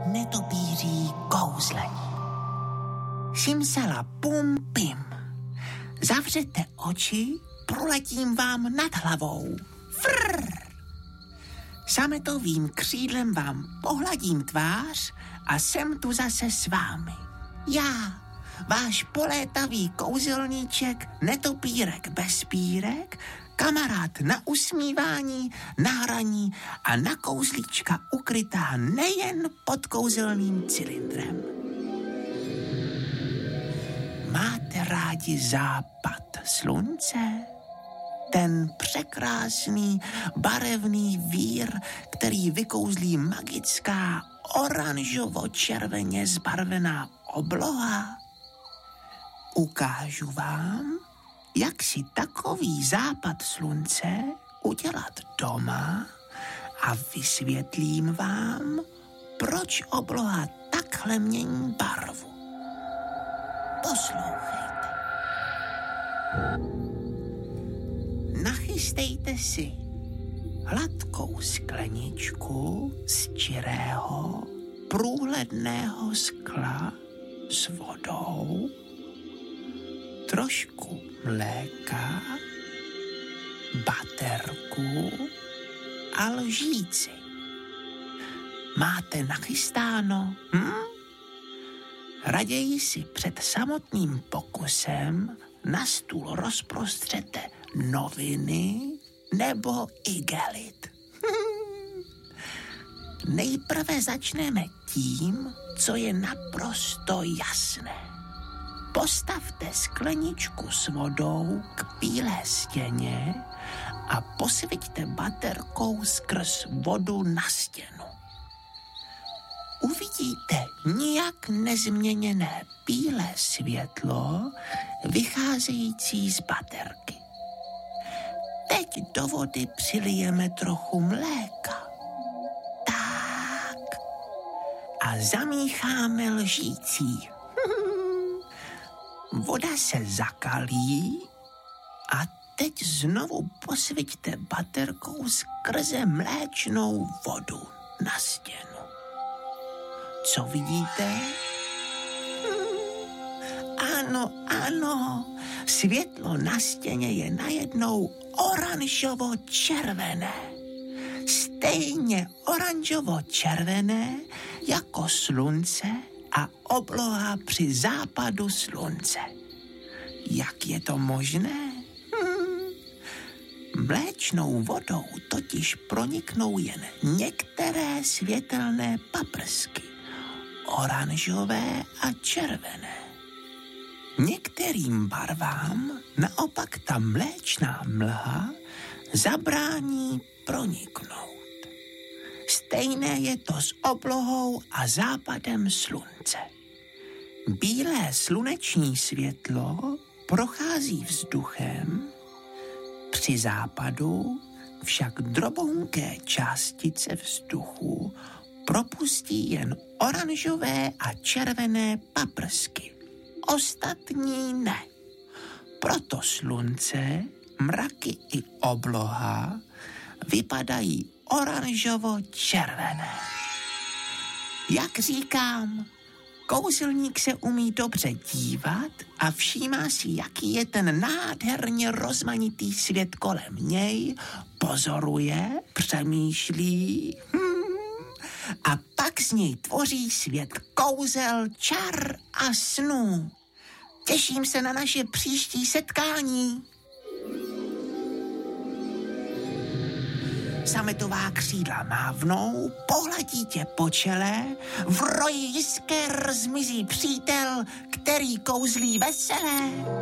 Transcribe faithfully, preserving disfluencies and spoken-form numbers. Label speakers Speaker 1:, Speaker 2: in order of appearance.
Speaker 1: netopíří kouzlení. Simsala pum pim. Zavřete oči, proletím vám nad hlavou. Frrr. Sametovým křídlem vám pohladím tvář a jsem tu zase s vámi. Já, váš polétavý kouzelníček, netopírek bez pírek, kamarád na usmívání, na hraní a na kouzlíčka ukrytá nejen pod kouzelným cylindrem. Máte rádi západ slunce? Ten překrásný barevný vír, který vykouzlí magická oranžovo-červeně zbarvená obloha? Ukážu vám, jak si takový západ slunce udělat doma a vysvětlím vám, proč obloha takhle mění barvu. Poslouchejte. Nachystejte si hladkou skleničku z čirého, průhledného skla s vodou, trošku mléka, baterku a lžíci. Máte nachystáno? Hm? Raději si před samotným pokusem na stůl rozprostřete noviny nebo igelit. Nejprve začneme tím, co je naprosto jasné. Postavte skleničku s vodou k bílé stěně a posviťte baterkou skrz vodu na stěnu. Uvidíte nijak nezměněné bílé světlo vycházející z baterky. Teď do vody přilijeme trochu mléka. Tak. A zamícháme lžící. Voda se zakalí a teď znovu posviťte baterkou skrze mléčnou vodu na stěnu. Co vidíte? Ano, ano, světlo na stěně je najednou oranžovo-červené. Stejně oranžovo-červené jako slunce a obloha při západu slunce. Jak je to možné? Hm. Mléčnou vodou totiž proniknou jen některé světelné paprsky, oranžové a červené. Některým barvám naopak ta mléčná mlha zabrání proniknout. Stejné je to s oblohou a západem slunce. Bílé sluneční světlo prochází vzduchem, při západu však drobounké částice vzduchu propustí jen oranžové a červené paprsky. Ostatní ne. Proto slunce, mraky i obloha vypadají oranžovo-červené. Jak říkám, kouzelník se umí dobře dívat a všímá si, jaký je ten nádherně rozmanitý svět kolem něj, pozoruje, přemýšlí hmm, a pak z něj tvoří svět kouzel, čar a snů. Těším se na naše příští setkání. Sametová křídla mávnou, pohladí tě po čele, v roji jisker zmizí přítel, který kouzlí veselé.